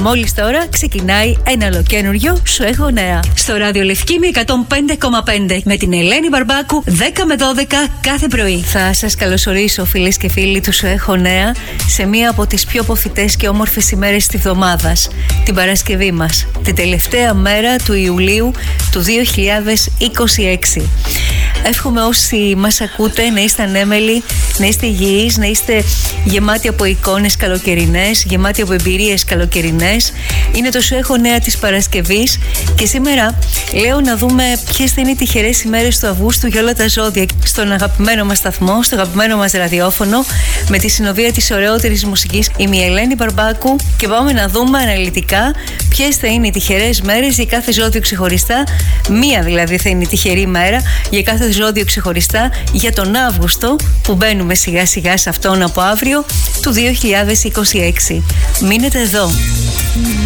Μόλις τώρα ξεκινάει ένα ολοκένουργιο Σου έχω νέα. Στο Ράδιο Λευκήμη 105,5 με την Ελένη Μπαρμπάκου 10 με 12 κάθε πρωί. Θα σας καλωσορίσω, φίλες και φίλοι του Σου έχω νέα, σε μία από τις πιο αποφυτές και όμορφες ημέρες της εβδομάδας, την Παρασκευή μας, την τελευταία μέρα του Ιουλίου του 2026. Εύχομαι όσοι μας ακούτε να είστε ανέμελοι, να είστε υγιείς, να είστε γεμάτοι από εικόνες καλοκαιρινές, γεμάτοι από εμπειρίες καλοκαιρινές. Είναι το Σου έχω νέα της Παρασκευής και σήμερα λέω να δούμε ποιες θα είναι οι τυχερές ημέρες του Αυγούστου για όλα τα ζώδια στον αγαπημένο μας σταθμό, στο αγαπημένο μας ραδιόφωνο, με τη συνοδεία της ωραιότερης μουσικής. Είμαι η Ελένη Μπαρμπάκου και πάμε να δούμε αναλυτικά ποιες θα είναι οι τυχερές μέρες για κάθε ζώδιο ξεχωριστά. Μία δηλαδή θα είναι η τυχερή μέρα για κάθε ζώδιο ξεχωριστά για τον Αύγουστο, που μπαίνουμε σιγά σιγά σε αυτόν από αύριο του 2026. Μείνετε εδώ.